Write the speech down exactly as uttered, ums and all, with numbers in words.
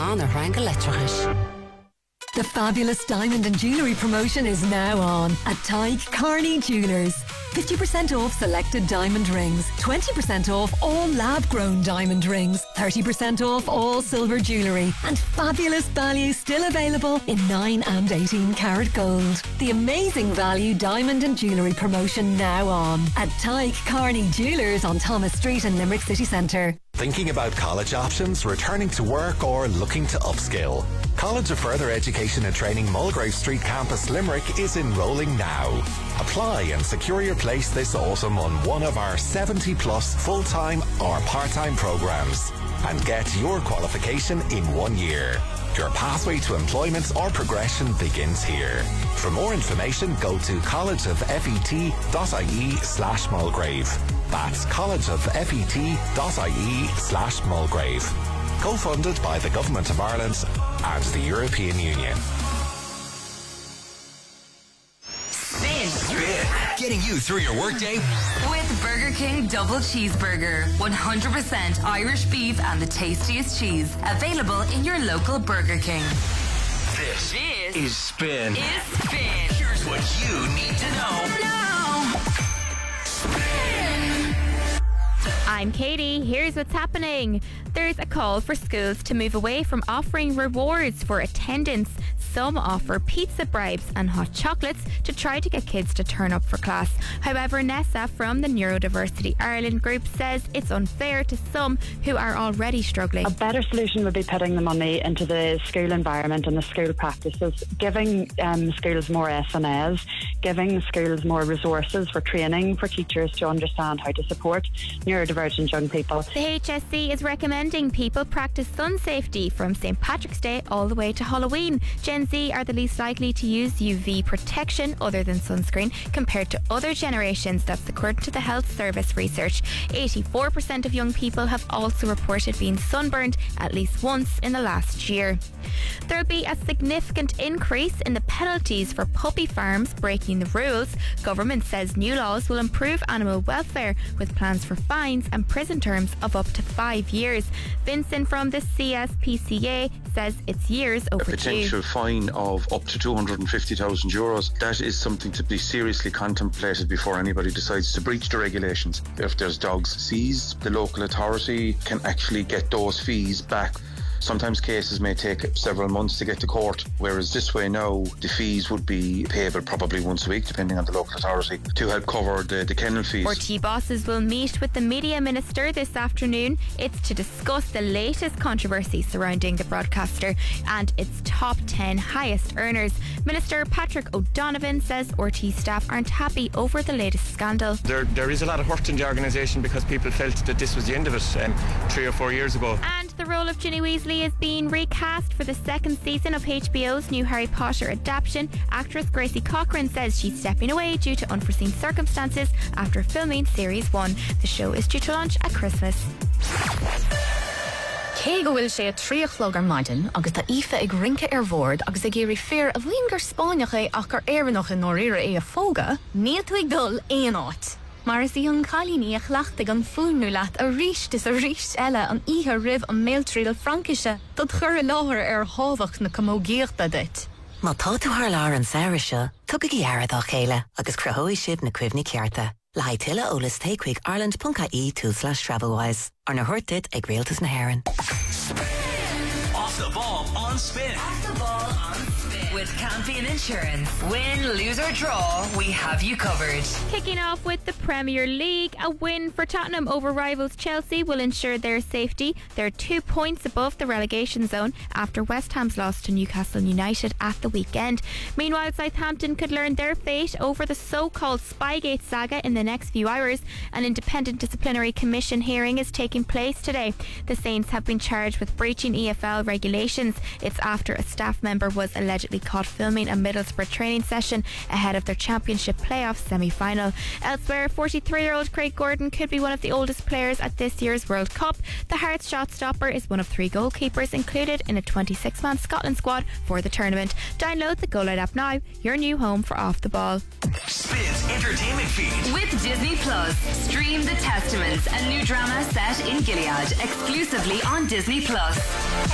slán ar rang electrichis. The fabulous diamond and jewellery promotion is now on at Tyke Carney Jewellers. fifty percent off selected diamond rings, twenty percent off all lab-grown diamond rings, thirty percent off all silver jewellery, and fabulous value still available in nine and eighteen karat gold. The amazing value diamond and jewellery promotion now on at Tyke Carney Jewellers on Thomas Street in Limerick City Centre. Thinking about college options, returning to work or looking to upskill? College of Further Education and Training Mulgrave Street Campus Limerick is enrolling now. Apply and secure your place this autumn on one of our seventy plus full-time or part-time programmes and get your qualification in one year. Your pathway to employment or progression begins here. For more information, go to collegeoffet.ie slash Mulgrave. That's collegeoffet.ie slash Mulgrave. Co-funded by the Government of Ireland and the European Union. Spin. Spin. Getting you through your workday with Burger King Double Cheeseburger. one hundred percent Irish beef and the tastiest cheese. Available in your local Burger King. This, this is Spin. Is Spin. Here's what you need to know. Now. Spin. I'm Katie. Here's what's happening. There's a call for schools to move away from offering rewards for attendance. Some offer pizza bribes and hot chocolates to try to get kids to turn up for class. However, Nessa from the Neurodiversity Ireland group says it's unfair to some who are already struggling. A better solution would be putting the money into the school environment and the school practices, giving um, schools more S N As, giving schools more resources for training for teachers to understand how to support neurodivergent young people. The H S C is recommending people practice sun safety from Saint Patrick's Day all the way to Halloween. Gen Z are the least likely to use U V protection other than sunscreen compared to other generations. That's according to the Health Service research. eighty-four percent of young people have also reported being sunburned at least once in the last year. There will be a significant increase in the penalties for puppy farms breaking the rules. Government says new laws will improve animal welfare with plans for fines and prison terms of up to five years. Vincent from the C S P C A says it's years overdue. A potential fine of up to two hundred fifty thousand euros. That is something to be seriously contemplated before anybody decides to breach the regulations. If there's dogs seized, the local authority can actually get those fees back. Sometimes cases may take several months to get to court, whereas this way now, the fees would be payable probably once a week, depending on the local authority, to help cover the, the kennel fees. R T bosses will meet with the media minister this afternoon. It's to discuss the latest controversy surrounding the broadcaster and its top ten highest earners. Minister Patrick O'Donovan says R T staff aren't happy over the latest scandal. There, there is a lot of hurt in the organisation because people felt that this was the end of it um, three or four years ago. And the role of Ginny Weasley is being recast for the second season of H B O's new Harry Potter adaptation. Actress Gracie Cochran says she's stepping away due to unforeseen circumstances after filming series one. The show is due to launch at Christmas. Cé go bhfuil sé a tríochlog ar maidin agus tá ife ag rinke ar bhord agus ag géirí fear a bhíon gur Spáineach é ach gur éireannach in nóiríre é a fóga, níl tú ag dul éon áit. Mar is í an chalíní a chhlaachtaigh an fúnú leat a ríist is a ríist eile an ihe ribh an méiltríal Frankise dod chur a láthir ar hábhach na comógéachta dit. Má tá tú thar lár an saoire seo, tugad í airad á chéile agus cruthóidh siad na cuimhní cearta. Le haid tuile ólas takeaway ireland.ie two slash travelwise. Ar na thuirtid ag réaltas na hÉireann. Off the ball on Spin. Off the ball on Spin. With Campion Insurance. Win, lose or draw, we have you covered. Kicking off with the Premier League, a win for Tottenham over rivals Chelsea will ensure their safety. They're two points above the relegation zone after West Ham's loss to Newcastle United at the weekend. Meanwhile, Southampton could learn their fate over the so-called Spygate saga in the next few hours. An independent disciplinary commission hearing is taking place today. The Saints have been charged with breaching E F L regulations. It's after a staff member was allegedly caught filming a Middlesbrough training session ahead of their championship playoff semi-final. Elsewhere, forty-three-year-old Craig Gordon could be one of the oldest players at this year's World Cup. The Hearts shot stopper is one of three goalkeepers included in a twenty-six man Scotland squad for the tournament. Download the GoLoud app now, your new home for Off the Ball. Spin's entertainment feed. With Disney Plus, stream The Testaments, a new drama set in Gilead, exclusively on Disney Plus.